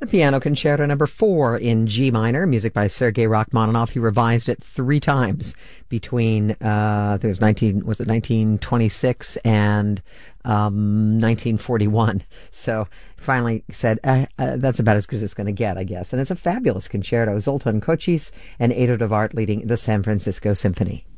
The Piano Concerto Number 4 in G minor, music by Sergei Rachmaninoff. He revised it 3 times between I think it was 1926 and 1941. So finally said, that's about as good as it's going to get, I guess. And it's a fabulous concerto. Zoltan Kocsis and Edo de Wart leading the San Francisco Symphony.